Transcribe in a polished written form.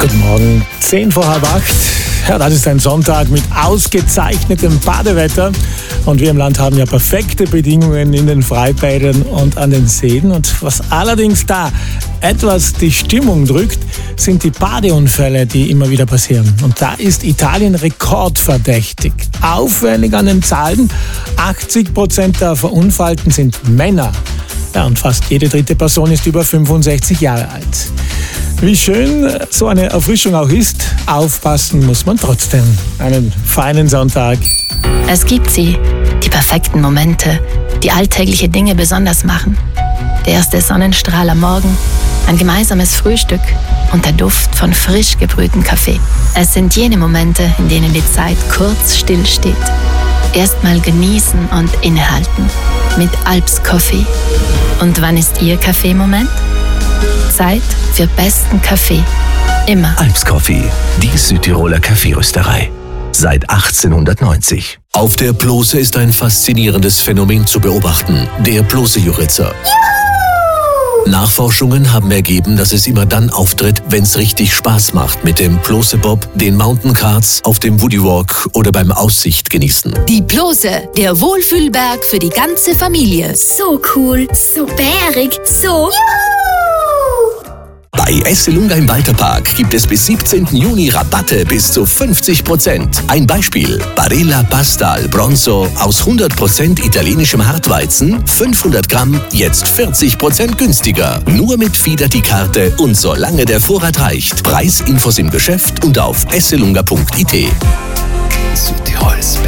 Guten Morgen, 8:10. Ja, das ist ein Sonntag mit ausgezeichnetem Badewetter. Und wir im Land haben ja perfekte Bedingungen in den Freibädern und an den Seen. Und was allerdings da etwas die Stimmung drückt, sind die Badeunfälle, die immer wieder passieren. Und da ist Italien rekordverdächtig. Auffällig an den Zahlen: 80% der Verunfallten sind Männer. Ja, und fast jede dritte Person ist über 65 Jahre alt. Wie schön so eine Erfrischung auch ist, aufpassen muss man trotzdem. Einen feinen Sonntag. Es gibt sie, die perfekten Momente, die alltägliche Dinge besonders machen. Der erste Sonnenstrahl am Morgen, ein gemeinsames Frühstück und der Duft von frisch gebrühtem Kaffee. Es sind jene Momente, in denen die Zeit kurz stillsteht. Erstmal genießen und innehalten mit Alps Coffee. Und wann ist Ihr Kaffeemoment? Zeit für besten Kaffee. Immer. Alps Coffee, die Südtiroler Kaffeerösterei. Seit 1890. Auf der Plose ist ein faszinierendes Phänomen zu beobachten: der Plose-Juritzer. Nachforschungen haben ergeben, dass es immer dann auftritt, wenn es richtig Spaß macht mit dem Plose-Bob, den Mountain Carts, auf dem Woody Walk oder beim Aussicht genießen. Die Plose, der Wohlfühlberg für die ganze Familie. So cool, so bärig, so... Bei Esselunga im Walterpark gibt es bis 17. Juni Rabatte bis zu 50%. Ein Beispiel: Barilla Pasta al Bronzo aus 100% italienischem Hartweizen, 500 Gramm, jetzt 40% günstiger. Nur mit Fidati-Karte und solange der Vorrat reicht. Preisinfos im Geschäft und auf esselunga.it.